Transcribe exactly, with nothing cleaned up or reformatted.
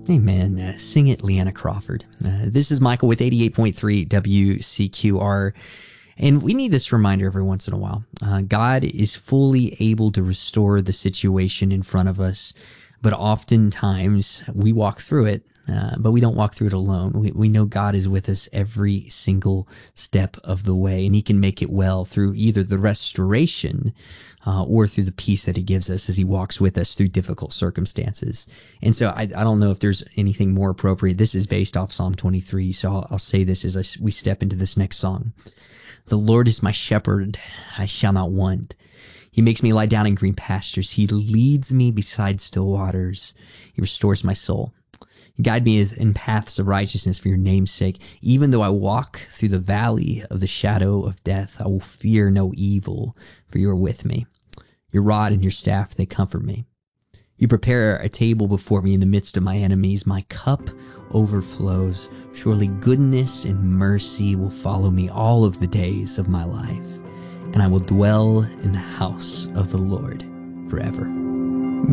Amen. Uh, sing it, Leanna Crawford. Uh, this is Michael with eighty-eight point three W C Q R. And we need this reminder every once in a while. Uh, God is fully able to restore the situation in front of us, but oftentimes we walk through it, uh, but we don't walk through it alone. We, we know God is with us every single step of the way, and he can make it well through either the restoration uh, or through the peace that he gives us as he walks with us through difficult circumstances. And so I, I don't know if there's anything more appropriate. This is based off Psalm twenty-three, so I'll, I'll say this as I, we step into this next song. The Lord is my shepherd, I shall not want. He makes me lie down in green pastures. He leads me beside still waters. He restores my soul. You guide me in paths of righteousness for your name's sake. Even though I walk through the valley of the shadow of death, I will fear no evil, for you are with me. Your rod and your staff, they comfort me. You prepare a table before me in the midst of my enemies. My cup overflows. Surely goodness and mercy will follow me all of the days of my life, and I will dwell in the house of the Lord forever.